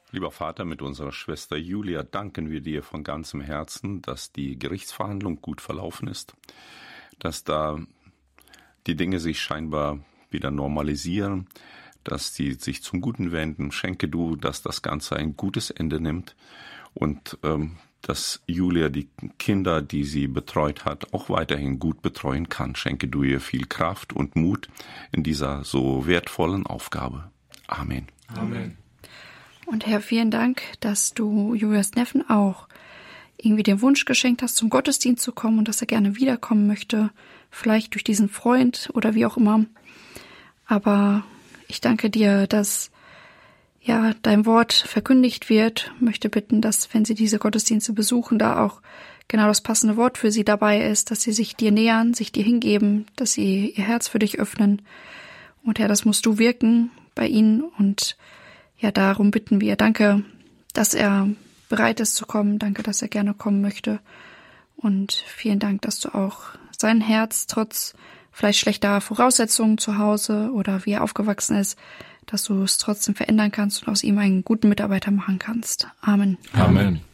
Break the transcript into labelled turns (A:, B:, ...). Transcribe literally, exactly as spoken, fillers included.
A: Lieber Vater, mit unserer Schwester Julia danken wir dir von ganzem Herzen, dass die Gerichtsverhandlung gut verlaufen ist, dass da die Dinge sich scheinbar wieder normalisieren, dass sie sich zum Guten wenden. Schenke du, dass das Ganze ein gutes Ende nimmt und ähm, dass Julia die Kinder, die sie betreut hat, auch weiterhin gut betreuen kann. Schenke du ihr viel Kraft und Mut in dieser so wertvollen Aufgabe. Amen.
B: Amen.
C: Und Herr, vielen Dank, dass du Julias Neffen auch irgendwie den Wunsch geschenkt hast, zum Gottesdienst zu kommen und dass er gerne wiederkommen möchte, vielleicht durch diesen Freund oder wie auch immer. Aber ich danke dir, dass ja dein Wort verkündigt wird. Möchte bitten, dass, wenn sie diese Gottesdienste besuchen, da auch genau das passende Wort für sie dabei ist, dass sie sich dir nähern, sich dir hingeben, dass sie ihr Herz für dich öffnen. Und Herr, das musst du wirken bei ihnen und ja, darum bitten wir. Danke, dass er bereit ist zu kommen. Danke, dass er gerne kommen möchte. Und vielen Dank, dass du auch sein Herz trotz vielleicht schlechter Voraussetzungen zu Hause oder wie er aufgewachsen ist, dass du es trotzdem verändern kannst und aus ihm einen guten Mitarbeiter machen kannst. Amen.
B: Amen.